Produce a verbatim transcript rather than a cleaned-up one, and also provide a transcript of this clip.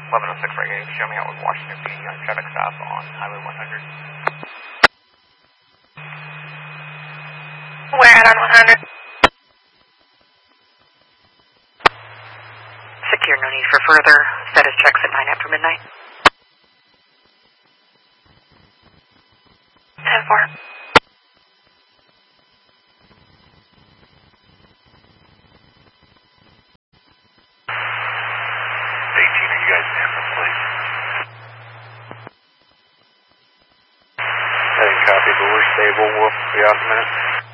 eleven oh six Reggae, show me out with Washington P D on traffic stop on Highway one hundred. We're at on one hundred. Secure, no need for further status checks at nine after midnight. ten four. eighteen, are you guys in this place? Hey, copy, but we're stable. We'll be out in a minute.